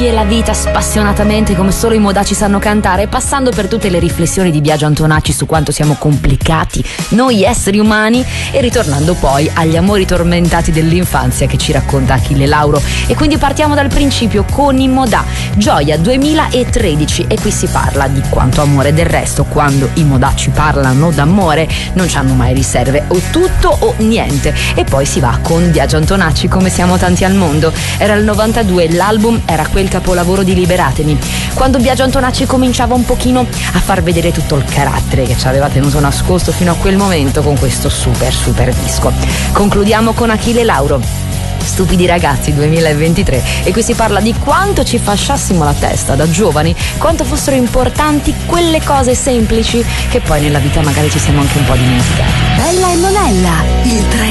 e la vita spassionatamente come solo i modaci sanno cantare, passando per tutte le riflessioni di Biagio Antonacci su quanto siamo complicati noi esseri umani, e ritornando poi agli amori tormentati dell'infanzia che ci racconta Achille Lauro. E quindi partiamo dal principio con i Modà, Gioia 2013, e qui si parla di quanto amore. Del resto, quando i modaci parlano d'amore non c'hanno mai riserve, o tutto o niente. E poi si va con Biagio Antonacci, Come siamo tanti al mondo. Era il 92, l'album era quel capolavoro di Liberatemi, quando Biagio Antonacci cominciava un pochino a far vedere tutto il carattere che ci aveva tenuto nascosto fino a quel momento con questo super disco. Concludiamo con Achille Lauro, Stupidi ragazzi 2023, e qui si parla di quanto ci fasciassimo la testa da giovani, quanto fossero importanti quelle cose semplici che poi nella vita magari ci siamo anche un po' dimenticati. Bella e Monella, il 3